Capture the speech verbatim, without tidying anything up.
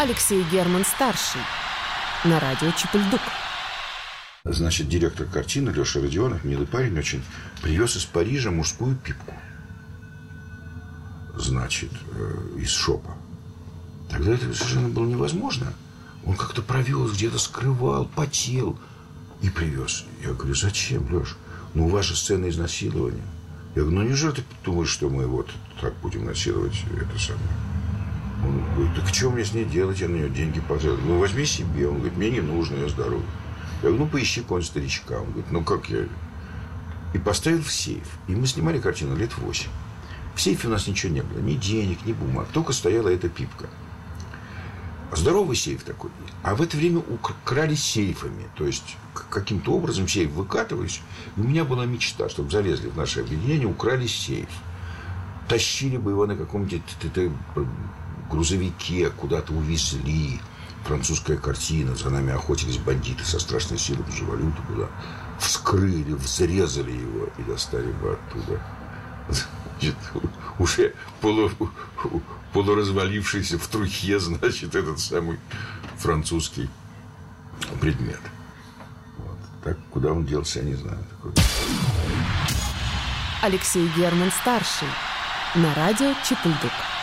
Алексей Герман-старший. На радио Чепульдук. Значит, директор картины Леша Родионов, милый парень очень, привез из Парижа мужскую пипку. Значит, э, из шопа. Тогда это совершенно было невозможно. Он как-то провез, где-то скрывал, потел и привез. Я говорю, зачем, Леш? Ну, у вас же сцена изнасилования. Я говорю, ну, неужели ты думаешь, что мы вот так будем насиловать это самое? Он говорит, так что мне с ней делать? Я на нее деньги потратил. Ну, возьми себе. Он говорит, мне не нужно, я здоровый. Я говорю, ну, поищи какого-нибудь старичка. Он говорит, ну, как я? И поставил в сейф. И мы снимали картину лет восемь. В сейфе у нас ничего не было. Ни денег, ни бумаг. Только стояла эта пипка. Здоровый сейф такой. А в это время украли сейфами. То есть, каким-то образом сейф выкатывались. И у меня была мечта, чтобы залезли в наше объединение, украли сейф. Тащили бы его на каком-нибудь грузовике, куда-то увезли. Французская картина. За нами охотились бандиты со страшной силой, вживали туда. Вскрыли, взрезали его и достали бы оттуда. Значит, уже полу, полуразвалившийся в трухе, значит, этот самый французский предмет. Вот. Так, куда он делся, я не знаю. Такой. Алексей Герман-старший. На радио Чепульдук.